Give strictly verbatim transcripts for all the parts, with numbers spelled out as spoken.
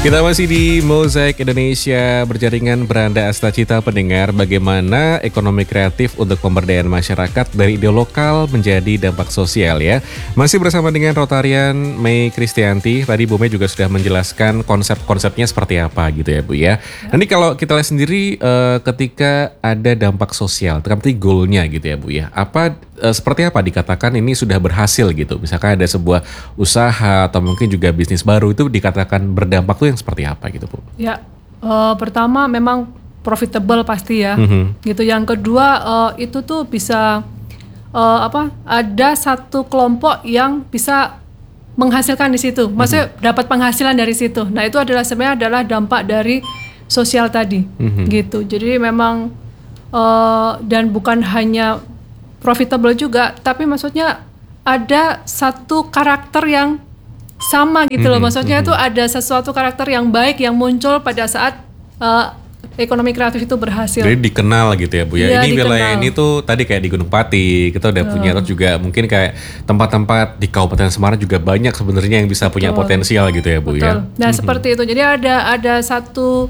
Kita masih di Mozaik Indonesia, berjaringan beranda Astacita pendengar, bagaimana ekonomi kreatif untuk pemberdayaan masyarakat dari ide lokal menjadi dampak sosial ya. Masih bersama dengan Rotarian Mei Kristianti. Tadi Bu Mei juga sudah menjelaskan konsep-konsepnya seperti apa gitu ya Bu ya. Nanti kalau kita lihat sendiri uh, ketika ada dampak sosial, berarti goalnya gitu ya Bu ya. Apa uh, seperti apa dikatakan ini sudah berhasil gitu? Misalkan ada sebuah usaha atau mungkin juga bisnis baru itu dikatakan berdampak tuh yang seperti apa gitu Bu? Ya, uh, pertama memang profitable pasti ya, mm-hmm. gitu. Yang kedua uh, itu tuh bisa uh, apa? Ada satu kelompok yang bisa menghasilkan di situ, maksudnya mm-hmm. dapat penghasilan dari situ. Nah itu adalah sebenarnya adalah dampak dari sosial tadi, mm-hmm. gitu. Jadi memang uh, dan bukan hanya profitable juga, tapi maksudnya ada satu karakter yang sama gitu loh, maksudnya itu mm-hmm. ada sesuatu karakter yang baik yang muncul pada saat uh, ekonomi kreatif itu berhasil. Jadi dikenal gitu ya Bu ya. Ya, ini dikenal. wilayah ini tuh tadi kayak di Gunung Pati kita udah uh. punya, terus juga mungkin kayak tempat-tempat di Kabupaten Semarang juga banyak sebenarnya yang bisa Betul. punya potensial gitu ya Bu. Betul. ya. Nah mm-hmm. seperti itu. Jadi ada ada satu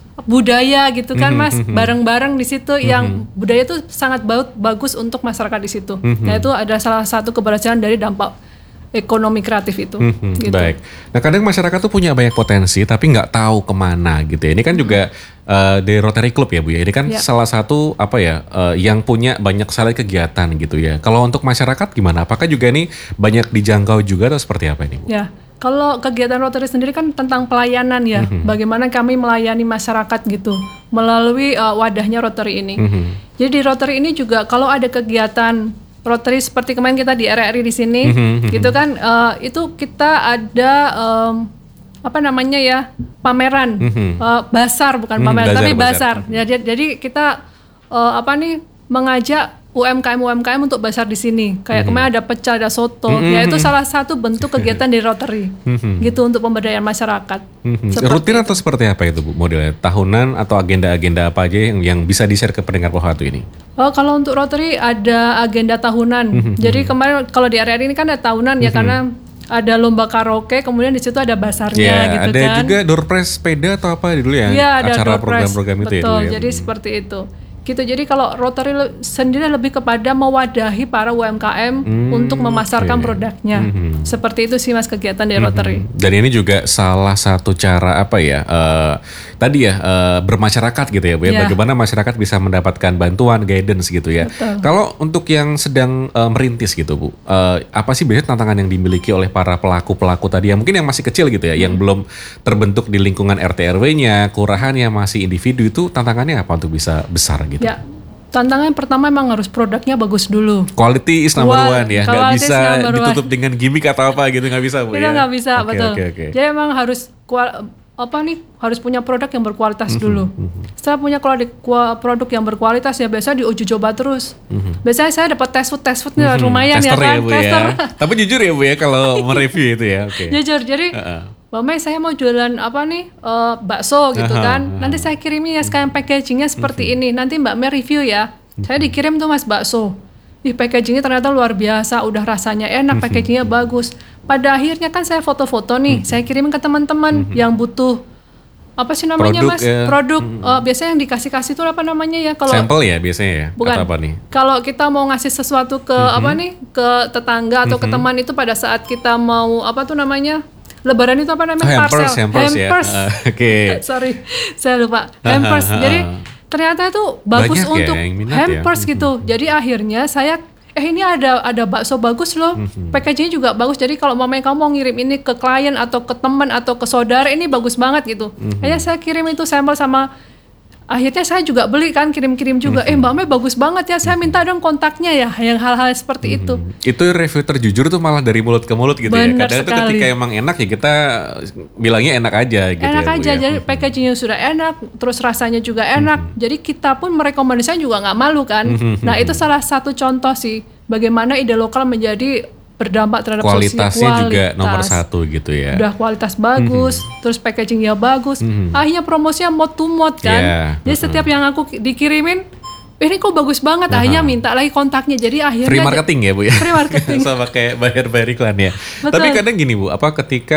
budaya gitu kan Mas, mm-hmm. bareng-bareng di situ mm-hmm. yang budaya itu sangat bagus untuk masyarakat di situ. Mm-hmm. Nah itu ada salah satu keberhasilan dari dampak ekonomi kreatif itu. Hmm, gitu. Baik. Nah kadang masyarakat tuh punya banyak potensi tapi nggak tahu kemana gitu ya. Ini kan hmm. juga uh, dari Rotary Club ya Bu ya. Ini kan ya. salah satu apa ya uh, yang punya banyak sekali kegiatan gitu ya. Kalau untuk masyarakat gimana? Apakah juga ini banyak dijangkau juga atau seperti apa ini Bu? Ya. Kalau kegiatan Rotary sendiri kan tentang pelayanan ya. Hmm. Bagaimana kami melayani masyarakat gitu melalui uh, wadahnya Rotary ini. Hmm. Jadi di Rotary ini juga kalau ada kegiatan Rotary seperti kemarin kita di R R I di sini, mm-hmm. gitu kan, uh, itu kita ada um, apa namanya ya pameran, mm-hmm. uh, basar bukan pameran mm, tapi basar. basar. Jadi, jadi kita uh, apa nih mengajak U M K M U M K M untuk basar di sini. Kayak mm-hmm. kemarin ada pecel, ada soto, mm-hmm. ya itu salah satu bentuk kegiatan di Rotary, mm-hmm. gitu untuk pemberdayaan masyarakat. Mm-hmm. Rutin atau seperti apa itu Bu modelnya? Tahunan atau agenda-agenda apa aja yang yang bisa di-share ke pendengar Pohatu ini? Oh, kalau untuk Rotary ada agenda tahunan. Mm-hmm. Jadi kemarin kalau di R R I ini kan ada tahunan mm-hmm. ya karena ada lomba karaoke, kemudian di situ ada basarnya yeah, gitu ada kan. Ada juga door prize sepeda atau apa dulu ya? Iya, ada acara door program-program prize. itu Betul, ya. jadi hmm. seperti itu. Gitu. Jadi kalau Rotary le- sendiri lebih kepada mewadahi para U M K M hmm, untuk memasarkan okay. produknya. Hmm. Seperti itu sih Mas kegiatan dari Rotary. Hmm. Dan ini juga salah satu cara apa ya? Uh, tadi ya uh, bermasyarakat gitu ya Bu ya. Yeah. Bagaimana masyarakat bisa mendapatkan bantuan, guidance gitu ya. Betul. Kalau untuk yang sedang uh, merintis gitu Bu, uh, apa sih biasanya tantangan yang dimiliki oleh para pelaku-pelaku tadi yang mungkin yang masih kecil gitu ya, hmm. yang belum terbentuk di lingkungan R T R W-nya, kelurahannya, masih individu, itu tantangannya apa untuk bisa besar gitu? Ya, tantangan yang pertama memang harus produknya bagus dulu. Quality is number Wah, one ya, nggak bisa ditutup dengan gimmick atau apa gitu, nggak bisa Bu ya? Itu nggak bisa, okay, betul. Okay, okay. Jadi memang harus kual, apa nih harus punya produk yang berkualitas mm-hmm, dulu. Mm-hmm. Setelah punya kuali, kual, produk yang berkualitas ya biasa diuji coba terus. Mm-hmm. Biasanya saya dapat test food test food mm-hmm. lumayan Tester ya kan. Ya, Bu, ya. Tapi jujur ya Bu ya kalau mereview itu ya. Okay. Jujur, jadi. Uh-uh. Mbak Mei saya mau jualan apa nih uh, bakso gitu uh-huh, kan. Uh-huh. Nanti saya kirimin ya sekarang packagingnya seperti uh-huh. ini. Nanti Mbak Mei review ya. Uh-huh. Saya dikirim tuh Mas bakso. Ih packagingnya ternyata luar biasa. Udah rasanya enak, uh-huh. packagingnya bagus. Pada akhirnya kan saya foto-foto nih. Uh-huh. Saya kirimin ke teman-teman uh-huh. yang butuh apa sih namanya produk, Mas? Ya. Produk. Uh, biasanya yang dikasih-kasih itu apa namanya ya? Kalau sampel ya biasanya ya. Bukan. Atau apa nih? Kalau kita mau ngasih sesuatu ke uh-huh. apa nih? Ke tetangga atau uh-huh. ke teman itu pada saat kita mau apa tuh namanya? Lebaran itu apa namanya? Oh, hampers, parcel. Hampers, hampers. Ya. Uh, Oke. Okay. Sorry, saya lupa. Hampers. Jadi ternyata itu bagus banyak untuk ya, hampers ya. gitu. Mm-hmm. Jadi akhirnya saya, eh ini ada ada bakso bagus loh. Mm-hmm. Packagingnya juga bagus. Jadi kalau mamanya kamu mau ngirim ini ke klien atau ke teman atau ke saudara, ini bagus banget gitu. Mm-hmm. Akhirnya saya kirim itu sampel sama. Akhirnya saya juga beli kan, kirim-kirim juga. Mm-hmm. Eh Mbak Mei bagus banget ya, saya minta dong kontaknya ya, yang hal-hal seperti mm-hmm. itu. Itu review terjujur tuh malah dari mulut ke mulut gitu. Bener ya. Kadang sekali. itu ketika emang enak ya kita bilangnya enak aja gitu. Enak ya, aja, Bu, jadi ya. packagingnya sudah enak, terus rasanya juga enak. Mm-hmm. Jadi kita pun merekomendasikan juga nggak malu kan. Mm-hmm. Nah itu salah satu contoh sih, bagaimana ide lokal menjadi berdampak terhadap kualitasnya sosial. Kualitas juga nomor satu gitu ya. Udah kualitas bagus, mm-hmm. terus packagingnya bagus. Mm-hmm. Akhirnya promosinya mod to mod kan. Yeah. Jadi mm-hmm. setiap yang aku dikirimin, ini kok bagus banget. Uh-huh. Akhirnya minta lagi kontaknya. Jadi akhirnya free marketing ya Bu ya. Free marketing. Sama kayak bayar-bayar iklan ya. Betul. Tapi kadang gini Bu, apa ketika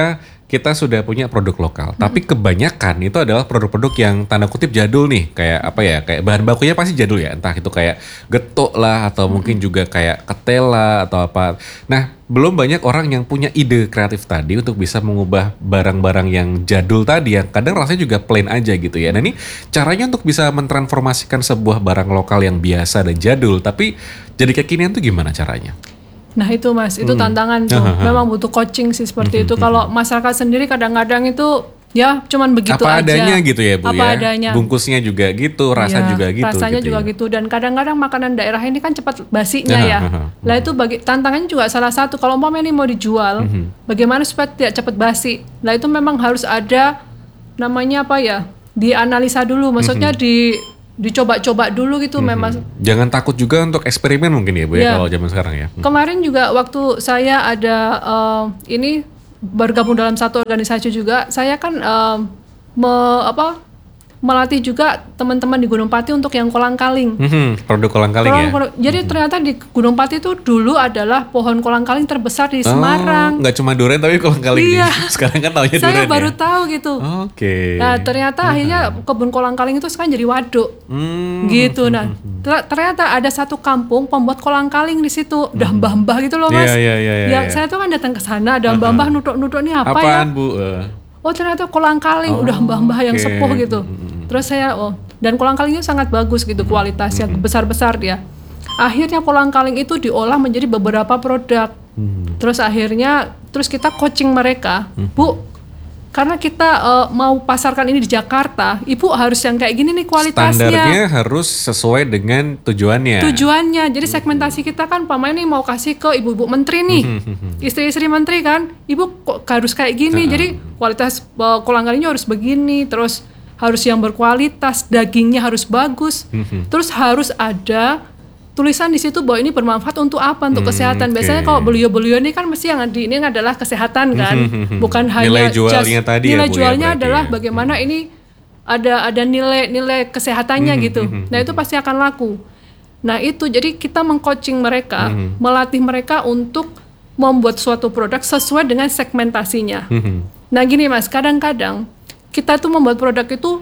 kita sudah punya produk lokal, hmm. tapi kebanyakan itu adalah produk-produk yang tanda kutip jadul nih, kayak apa ya, kayak bahan bakunya pasti jadul ya, entah itu kayak getuk lah atau hmm. mungkin juga kayak ketela atau apa. Nah, belum banyak orang yang punya ide kreatif tadi untuk bisa mengubah barang-barang yang jadul tadi yang kadang rasanya juga plain aja gitu ya. Nah, ini caranya untuk bisa mentransformasikan sebuah barang lokal yang biasa dan jadul tapi jadi kekinian tuh gimana caranya? Nah itu Mas, itu hmm. tantangan tuh. Memang butuh coaching sih seperti hmm. itu. Kalau masyarakat sendiri kadang-kadang itu ya cuman begitu apa aja. Apa adanya gitu ya Bu apa ya? Adanya. Bungkusnya juga gitu, rasa ya, juga gitu. Rasanya gitu juga ya. gitu. Dan kadang-kadang makanan daerah ini kan cepat basinya ya. Lah itu bagi tantangannya juga salah satu. Kalau umpamanya ini mau dijual, hmm. bagaimana supaya tidak cepat basi? Lah itu memang harus ada namanya apa ya? Dianalisa dulu. Maksudnya hmm. di dicoba-coba dulu gitu. Mm-hmm. Memang jangan takut juga untuk eksperimen mungkin ya Bu ya, ya kalau zaman sekarang ya. Kemarin juga waktu saya ada uh, ini bergabung dalam satu organisasi juga, saya kan uh, me, apa melatih juga teman-teman di Gunung Pati untuk yang kolang-kaling. Mm-hmm. Produk kolang-kaling ya. Produk, jadi mm-hmm. ternyata di Gunung Pati itu dulu adalah pohon kolang-kaling terbesar di Semarang. Oh, nggak cuma durian tapi kolang-kaling iya. nih. Sekarang kan taunya saya durian ya. Saya baru tahu gitu. Oke. Okay. Nah ternyata mm-hmm. akhirnya kebun kolang-kaling itu sekarang jadi waduk. Mm-hmm. Gitu. Nah ter- ternyata ada satu kampung pembuat kolang-kaling di situ. Udah mm-hmm. mbah-mbah gitu loh Mas. Iya iya iya. Ya saya tuh kan datang ke sana, ada mbah-mbah nutuk-nutuk nih apa Apaan, ya? Bu? Uh. Oh ternyata kolang-kaling oh, udah mbah-mbah yang okay. sepuh gitu. Mm-hmm. Terus saya oh dan kolang-kalingnya sangat bagus gitu mm-hmm. kualitasnya mm-hmm. besar-besar dia. Akhirnya kolang-kaling itu diolah menjadi beberapa produk. Mm-hmm. Terus akhirnya terus kita coaching mereka, mm-hmm. Bu, karena kita uh, mau pasarkan ini di Jakarta, Ibu harus yang kayak gini nih kualitasnya. Standarnya harus sesuai dengan tujuannya. Tujuannya. Jadi segmentasi kita kan pamain nih mau kasih ke ibu-ibu menteri nih. Istri-istri menteri kan, Ibu kok harus kayak gini. Uh-huh. Jadi kualitas uh, kolang-kalingnya harus begini, terus harus yang berkualitas, dagingnya harus bagus. Uh-huh. Terus harus ada tulisan di situ bahwa ini bermanfaat untuk apa, untuk hmm, kesehatan. Biasanya okay. kalau beliau-beliau ini kan mesti yang di ini adalah kesehatan kan, bukan hanya nilai jualnya just, tadi nilai ya, jualnya ya, adalah ya. bagaimana ini ada ada nilai-nilai kesehatannya gitu. Nah itu pasti akan laku. Nah itu jadi kita mengcoaching mereka, hmm. melatih mereka untuk membuat suatu produk sesuai dengan segmentasinya. Hmm. Nah gini Mas, kadang-kadang kita tuh membuat produk itu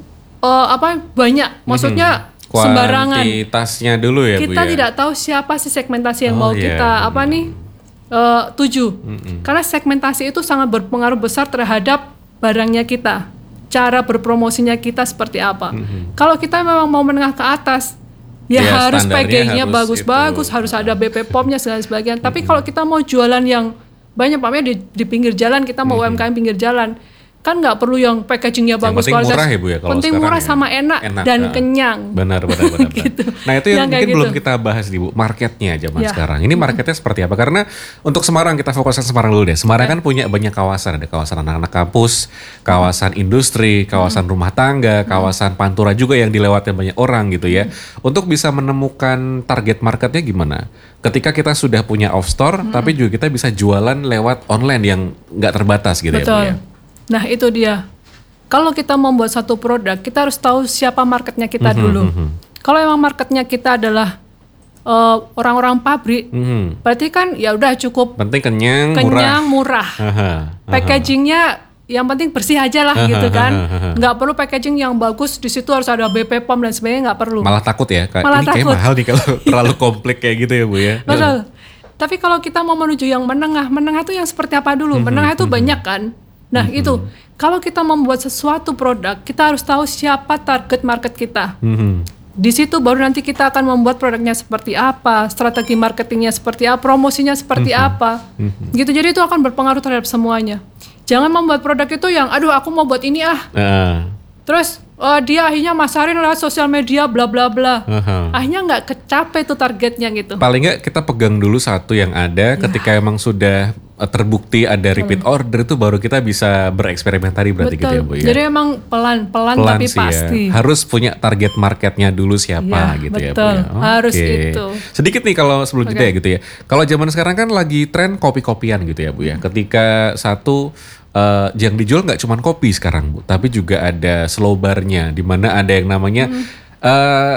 uh, apa banyak, maksudnya hmm. sembarangan. Kuantitasnya dulu ya kita Bu ya? Tidak tahu siapa sih segmentasi yang oh, mau yeah. kita apa nih uh, tuju. Mm-hmm. Karena segmentasi itu sangat berpengaruh besar terhadap barangnya kita, cara berpromosinya kita seperti apa. Mm-hmm. Kalau kita memang mau menengah ke atas, ya, ya harus packagingnya bagus-bagus, harus ada B P P O M-nya segala sebagainya. Mm-hmm. Tapi kalau kita mau jualan yang banyak, pamer di, di pinggir jalan, kita mau mm-hmm. U M K M pinggir jalan. Kan nggak perlu yang packagingnya bagus, penting kualitas murah ya Bu ya, kalau penting murah ya. Sama enak, enak dan nah. kenyang. Benar benar benar. gitu. Nah itu yang, yang mungkin gitu. belum kita bahas nih Bu, marketnya zaman ya. sekarang. Ini marketnya hmm. seperti apa? Karena untuk Semarang kita fokuskan Semarang dulu deh. Semarang ya. kan punya banyak kawasan, ada kawasan anak-anak kampus, kawasan hmm. industri, kawasan hmm. rumah tangga, kawasan hmm. pantura juga yang dilewati banyak orang gitu ya. Hmm. Untuk bisa menemukan target marketnya gimana? Ketika kita sudah punya off store, hmm. tapi juga kita bisa jualan lewat online yang nggak terbatas gitu. Betul. ya Bu ya. Nah itu dia. Kalau kita membuat satu produk, kita harus tahu siapa marketnya kita mm-hmm, dulu. Mm-hmm. Kalau emang marketnya kita adalah uh, orang-orang pabrik, mm-hmm. berarti kan ya udah cukup. Penting kenyang, kenyang murah. murah. Aha, aha. Packagingnya yang penting bersih aja lah aha, gitu kan. Aha, aha. Nggak perlu packaging yang bagus, di situ harus ada B P P O M dan sebagainya, nggak perlu. Malah takut ya, kayak Malah ini takut. kayak mahal nih kalau terlalu kompleks kayak gitu ya Bu ya. Betul. Tapi kalau kita mau menuju yang menengah, menengah itu yang seperti apa dulu? Mm-hmm, menengah itu mm-hmm. banyak kan. Nah mm-hmm. itu, kalau kita membuat sesuatu produk, kita harus tahu siapa target market kita. Mm-hmm. Di situ baru nanti kita akan membuat produknya seperti apa, strategi marketingnya seperti apa, promosinya seperti mm-hmm. apa. Mm-hmm. Gitu, jadi itu akan berpengaruh terhadap semuanya. Jangan membuat produk itu yang, aduh aku mau buat ini ah. Uh. Terus uh, dia akhirnya masarin lewat sosial media bla bla bla. Uh-huh. Akhirnya nggak kecapai tuh targetnya gitu. Paling nggak kita pegang dulu satu yang ada. Ya. Ketika emang sudah uh, terbukti ada repeat hmm. order itu baru kita bisa bereksperimen tadi berarti. Betul. Gitu ya Bu ya. Jadi emang pelan pelan, pelan tapi sih pasti. Ya. Harus punya target marketnya dulu siapa ya, gitu betul. ya Bu ya. Harus okay. itu. Sedikit nih kalau sebelum jeda okay. ya gitu ya. Kalau zaman sekarang kan lagi tren kopi-kopian gitu ya Bu ya. Ketika satu Uh, yang dijual nggak cuma kopi sekarang Bu, tapi juga ada slow barnya, di mana ada yang namanya hmm. uh,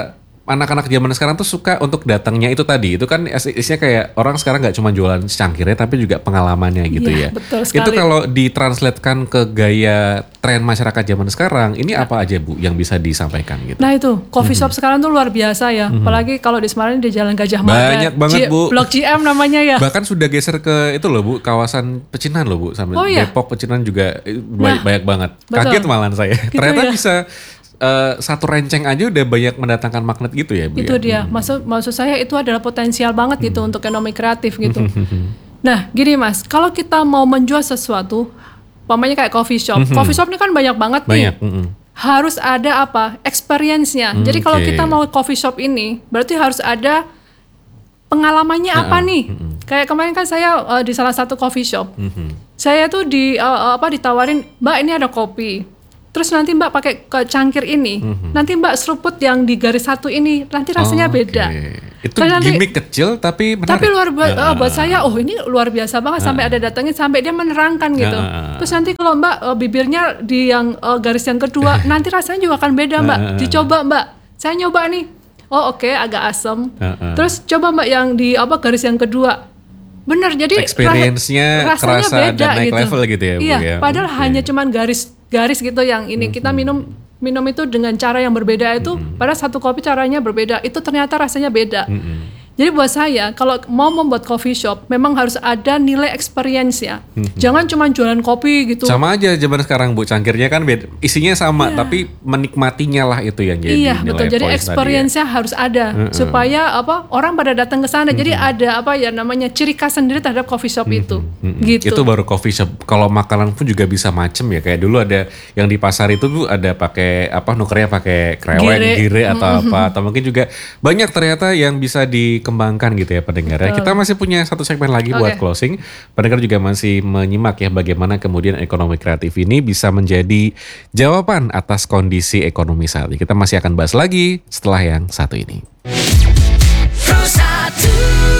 anak-anak zaman sekarang tuh suka untuk datangnya itu tadi. Itu kan is- isinya kayak orang sekarang nggak cuma jualan secangkirnya tapi juga pengalamannya gitu Iya, ya. betul Itu sekali. kalau ditranslatekan ke gaya tren masyarakat zaman sekarang, ini apa aja Bu yang bisa disampaikan gitu? Nah itu, coffee shop sekarang tuh luar biasa ya. Apalagi kalau di Semarang di Jalan Gajah Mada. Banyak banget, Bu. Blok G M namanya ya. Bahkan sudah geser ke itu loh Bu, kawasan Pecinan loh Bu, sampai Oh, iya? Depok Pecinan juga eh, banyak, Nah, banyak banget. betul. Kaget malahan saya. Ternyata ya? bisa eh, satu renceng aja udah banyak mendatangkan magnet gitu ya Bu. Itu ya? dia. Maksud maksud saya itu adalah potensial banget gitu untuk ekonomi kreatif gitu. Nah, gini Mas, kalau kita mau menjual sesuatu, umpamanya kayak coffee shop. Coffee shop ini kan banyak banget nih. Banyak. mm-mm. Harus ada apa? Experience-nya. Hmm, Jadi kalau oke. kita mau coffee shop ini, berarti harus ada pengalamannya apa nih? Kayak kemarin kan saya uh, di salah satu coffee shop. Saya tuh di uh, apa ditawarin, "Mbak, ini ada kopi." Terus nanti Mbak pakai ke cangkir ini. Nanti Mbak seruput yang di garis satu ini, nanti rasanya Oh, beda. oke. Itu Terus nanti- gimmick kecil tapi menarik. Tapi luar biasa Nah, buat saya, oh ini luar biasa banget sampai ada datangin sampai dia menerangkan gitu. Ah. Terus nanti kalau Mbak uh, bibirnya di yang uh, garis yang kedua, nanti rasanya juga akan beda Mbak. Ah. Dicoba Mbak. Saya nyoba nih. Oh oke agak asam. Ah, ah. Terus coba Mbak yang di apa garis yang kedua. Bener jadi ra- Experience-nya rasanya kerasa beda dan naik gitu. level gitu ya, Bu, Iya, ya? padahal Oke. hanya cuman garis-garis gitu yang ini kita minum minum itu dengan cara yang berbeda itu, padahal satu kopi caranya berbeda, itu ternyata rasanya beda. Jadi buat saya kalau mau membuat coffee shop memang harus ada nilai experience ya. Jangan cuma jualan kopi gitu. Sama aja zaman sekarang Bu, cangkirnya kan beda, isinya sama tapi menikmatinya lah itu yang jadi Iya nilai betul. Jadi poin tadi ya. experience-nya harus ada supaya apa orang pada datang ke sana. Jadi ada apa ya namanya ciri khas sendiri terhadap coffee shop itu. Mm-mm. Gitu. Itu baru coffee shop. Kalau makanan pun juga bisa macem ya. Kayak dulu ada yang di pasar itu Bu ada pakai apa nukernya pakai kreweng, Gire. gire atau apa. Atau mungkin juga banyak ternyata yang bisa dikembangkan gitu ya pendengar. Ya. Kita masih punya satu segmen lagi buat Oke. closing. Pendengar juga masih menyimak ya bagaimana kemudian ekonomi kreatif ini bisa menjadi jawaban atas kondisi ekonomi saat ini. Kita masih akan bahas lagi setelah yang satu ini. Pro satu.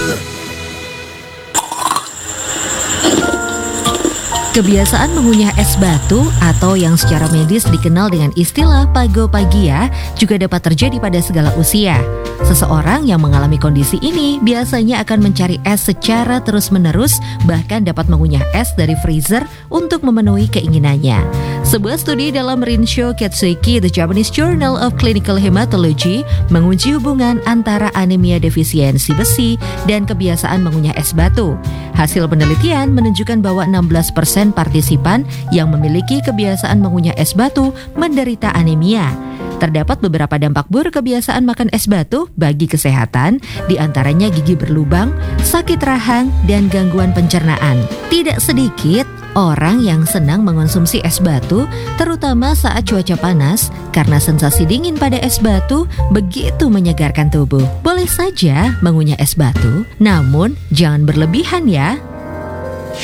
Kebiasaan mengunyah es batu atau yang secara medis dikenal dengan istilah pagopagia juga dapat terjadi pada segala usia. Seseorang yang mengalami kondisi ini biasanya akan mencari es secara terus-menerus, bahkan dapat mengunyah es dari freezer untuk memenuhi keinginannya. Sebuah studi dalam Rinsho Katsuki The Japanese Journal of Clinical Hematology menguji hubungan antara anemia defisiensi besi dan kebiasaan mengunyah es batu. Hasil penelitian menunjukkan bahwa enam belas persen partisipan yang memiliki kebiasaan mengunyah es batu menderita anemia. Terdapat beberapa dampak buruk kebiasaan makan es batu bagi kesehatan, diantaranya gigi berlubang, sakit rahang, dan gangguan pencernaan. Tidak sedikit orang yang senang mengonsumsi es batu, terutama saat cuaca panas, karena sensasi dingin pada es batu begitu menyegarkan tubuh. Boleh saja mengunyah es batu, namun jangan berlebihan ya.